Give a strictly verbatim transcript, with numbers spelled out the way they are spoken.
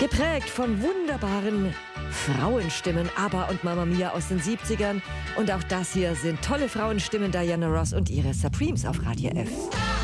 Geprägt von wunderbaren Frauenstimmen, ABBA und Mamma Mia aus den siebzigern. Und auch das hier sind tolle Frauenstimmen, Diana Ross und ihre Supremes auf Radio F.